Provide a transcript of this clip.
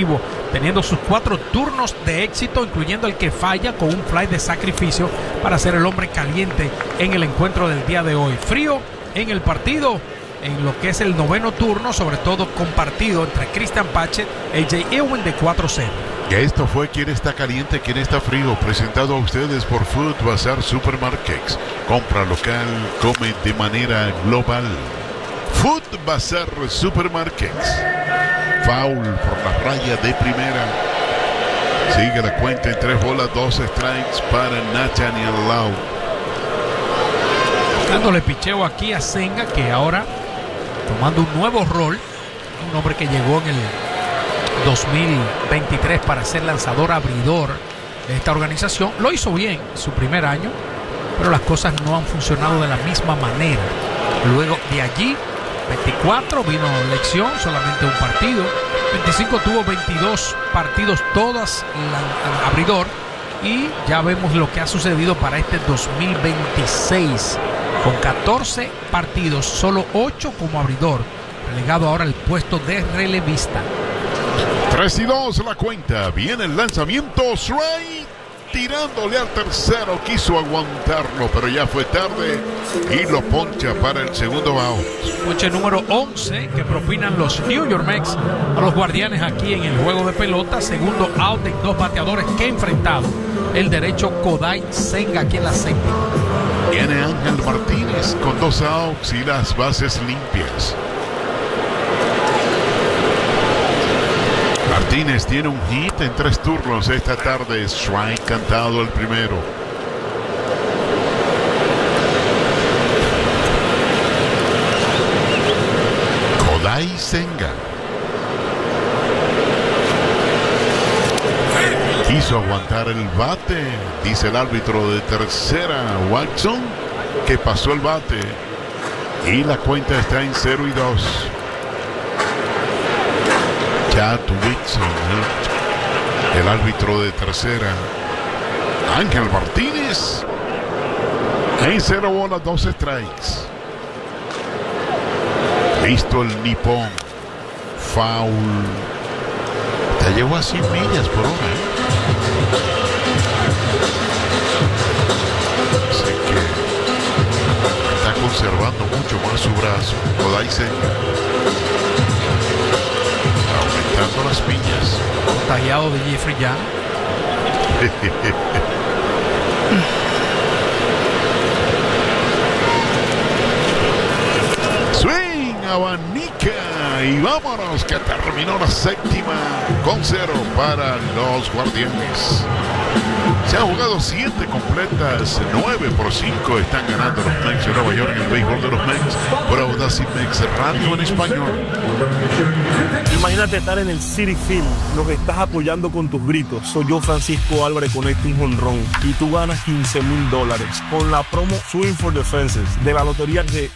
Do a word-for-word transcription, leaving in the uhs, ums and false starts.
ofensivo, teniendo sus cuatro turnos de éxito, incluyendo el que falla con un fly de sacrificio para ser el hombre caliente en el encuentro del día de hoy. Frío en el partido, en lo que es el noveno turno, sobre todo compartido entre Christian Pachett y A J Ewing de cuatro cero. Esto fue Quién está caliente, quién está frío, presentado a ustedes por Food Bazar Supermarkets. Compra local, come de manera global. Food Bazar Supermarkets. Foul por la raya de primera. Sigue la cuenta en tres bolas, dos strikes para Nathaniel Lowe. Dándole picheo aquí a Senga, que ahora tomando un nuevo rol, un hombre que llegó en el dos mil veintitrés para ser lanzador abridor de esta organización. Lo hizo bien su primer año, pero las cosas no han funcionado de la misma manera. Luego de allí, veinticuatro, vino lección, solamente un partido. veinticinco, tuvo veintidós partidos, todas la, abridor. Y ya vemos lo que ha sucedido para este dos mil veintiséis. Con catorce partidos, solo ocho como abridor. Relegado ahora al puesto de relevista. tres y dos la cuenta. Viene el lanzamiento. Strike. Tirándole al tercero. Quiso aguantarlo, pero ya fue tarde. Y lo poncha para el segundo out. Ponche número once que propinan los New York Mets a los Guardianes aquí en el juego de pelota. Segundo out de dos bateadores que ha enfrentado el derecho Kodai Senga aquí en la séptima. Viene Ángel Martínez con dos outs y las bases limpias. Martínez tiene un hit en tres turnos esta tarde. Strike cantado el primero. Kodai Senga quiso aguantar el bate, dice el árbitro de tercera, Watson, que pasó el bate. Y la cuenta está en cero y dos. Chad Whitson, el, el árbitro de tercera. Ángel Martínez en cero bolas, dos strikes. Listo el nipón. Foul. Te llevó a cien millas por hora, ¿eh? Así que está conservando mucho más su brazo. Kodai Senga aumentando las millas. Contagiado de Jeffrey Young. Swing, abanica y vámonos, que terminó la séptima con cero para los Guardianes. Se han jugado siete completas, nueve por cinco están ganando los Mets de Nueva York en el béisbol de los Mets por Audacy Mex Radio en español. Imagínate estar en el Citi Field, lo que estás apoyando con tus gritos. Soy yo, Francisco Álvarez, conecto un jonrón y tú ganas quince mil dólares con la promo Swing for the Fences de la lotería de